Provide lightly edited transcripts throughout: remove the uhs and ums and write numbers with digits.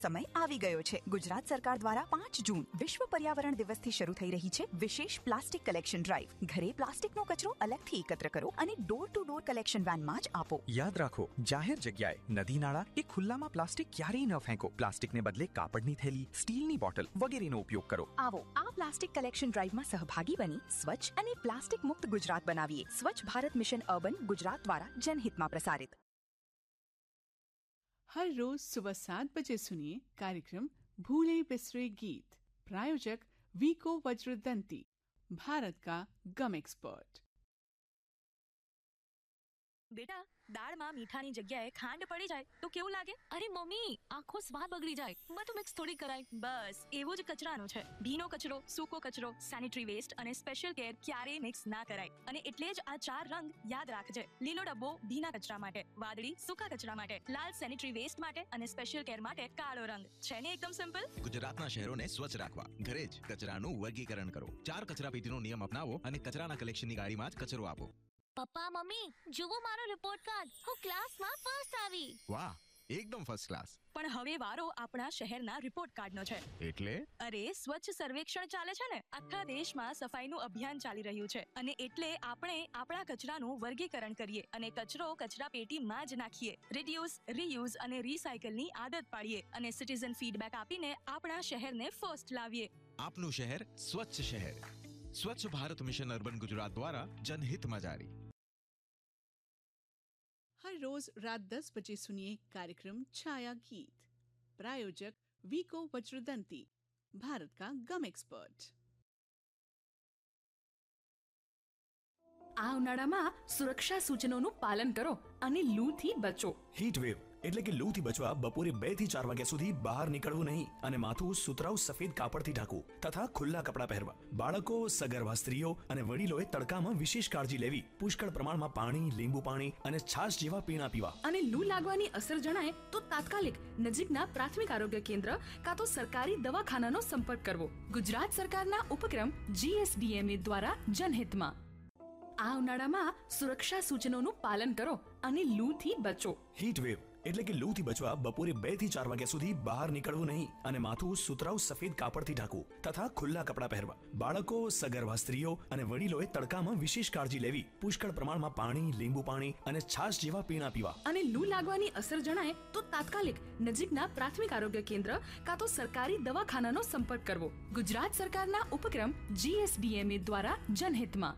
સમય આવી ગયો છે. ગુજરાત સરકાર દ્વારા 5 જૂન વિશ્વ પર્યાવરણ દિવસથી શરૂ થઈ રહી છે વિશેષ પ્લાસ્ટિક કલેક્શન ડ્રાઈવ. ઘરે પ્લાસ્ટિકનો કચરો અલગથી એકત્ર કરો અને ડોર ટુ ડોર કલેક્શન વેનમાં જ આપો. યાદ રાખો, જાહેર જગ્યાએ, નદી નાળા કે ખુલ્લામાં પ્લાસ્ટિક ક્યારેય ન ફેંકો. પ્લાસ્ટિકને બદલે કાપડની થેલી, સ્ટીલની બોટલ વગેરેનો ઉપયોગ કરો. આવો આ પ્લાસ્ટિક કલેક્શન ડ્રાઈવમાં સહભાગી બની સ્વચ્છ અને પ્લાસ્ટિક મુક્ત ગુજરાત બનાવીએ. સ્વચ્છ ભારત મિશન અર્બન ગુજરાત દ્વારા જનહિતમાં प्रसारित. हर रोज सुबह 7 बजे सुनिए कार्यक्रम भूले बिसरे गीत. प्रायोजक वीको वज्रदंती, भारत का गम एक्सपर्ट. બેટા, દાળમાં મીઠાની જગ્યાએ ખાંડ પડી જાય તો કેવું લાગે? અરે મમ્મી, આખો સ્વાદ બગડી જાય. બધું મિક્સ થોડી કરાય. બસ એવું જ કચરાનું છે. ભીનો કચરો, સૂકો કચરો, સેનિટરી વેસ્ટ અને સ્પેશિયલ કેર ક્યારેય મિક્સ ના કરાય. અને એટલે જ આ 4 રંગ યાદ રાખજે. લીલો ડબ્બો ભીના કચરા માટે, વાદળી સૂકા કચરા માટે, લાલ સેનિટરી વેસ્ટ માટે અને સ્પેશિયલ કેર માટે કાળો રંગ. છે ને એકદમ સિમ્પલ? ગુજરાતના શહેરોને સ્વચ્છ રાખવા ઘરે જ કચરાનું વર્ગીકરણ કરો. 4 કચરાપેટીનો નિયમ અપનાવો અને કચરાના કલેક્શનની ગાડીમાં જ કચરો આપો. પપ્પા મમ્મી, જુઓ મારો રિપોર્ટ કાર્ડ. હું ક્લાસમાં ફર્સ્ટ આવી. વાહ, એકદમ ફર્સ્ટ ક્લાસ. પણ હવે વારો આપણા શહેરના રિપોર્ટ કાર્ડનો છે. એટલે? અરે, સ્વચ્છ સર્વેક્ષણ ચાલે છે ને. આખા દેશમાં સફાઈનું અભિયાન ચાલી રહ્યું છે અને એટલે આપણે આપણા કચરાનું વર્ગીકરણ કરીએ અને કચરો કચરાપેટીમાં જ નાખીએ. રિડ્યુસ, રીયુઝ અને રિસાયકલની આદત પાડીએ અને સિટીઝન ફીડબેક આપીને આપણા શહેરને ફર્સ્ટ લાવીએ. આપનું શહેર સ્વચ્છ શહેર. સ્વચ્છ ભારત મિશન અર્બન ગુજરાત દ્વારા जनहितમાં જારી. हर रोज रात 10 बजे सुनिए कार्यक्रम छाया गीत. प्रायोजक वीको वज्रदंती, भारत का गम एक्सपर्ट. આ ઉનાળામાં સુરક્ષા સૂચનોનું પાલન કરો અને લૂથી બચો. હીટ વેવ એટલે કે લૂથી બચવા બપોરે 2 થી 4 વાગ્યા સુધી બહાર નીકળવું નહીં અને માથું સુતરાઉ સફેદ કાપડથી ઢાંકવું તથા ખુલ્લા કપડાં પહેરવા. બાળકો, સગર્ભા સ્ત્રીઓ અને વડીલોએ તડકામાં વિશેષ કાળજી લેવી. પુષ્કળ પ્રમાણમાં પાણી, લીંબુ પાણી અને છાશ જેવા પીણા પીવા. અને લૂ લાગવાની અસર જણાય તો તાત્કાલિક નજીકના પ્રાથમિક આરોગ્ય કેન્દ્ર કાં તો સરકારી દવાખાનાનો સંપર્ક કરવો. ગુજરાત સરકારના ઉપક્રમ GSDMA દ્વારા જનહિતમાં. આ ઉનાળામાં સુરક્ષા સૂચનોનું પાલન કરો અને લૂથી બચો. હીટ વેવ એટલે કે લૂથી બચવા બપોરે 2 થી 4 વાગ્યા સુધી બહાર નીકળવું નહીં અને માથું સુતરાઉ સફેદ કાપડથી ઢાંકવું તથા ખુલ્લા કપડાં પહેરવા. બાળકો, સગર્ભા સ્ત્રીઓ અને વડીલોએ તડકામાં વિશેષ કાળજી લેવી. પુષ્કળ પ્રમાણમાં પાણી, લીંબુ પાણી અને છાશ જેવા પીણા પીવા. અને લૂ લાગવાની અસર જણાય તો તાત્કાલિક નજીકના પ્રાથમિક આરોગ્ય કેન્દ્ર કાં તો સરકારી દવાખાનાનો સંપર્ક કરવો. ગુજરાત સરકારના ઉપક્રમ GSDMA દ્વારા જનહિતમાં.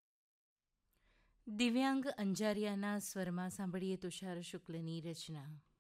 દિવ્યાંગ અંજારિયાના સ્વરમાં સાંભળીએ તુષાર શુક્લની રચના.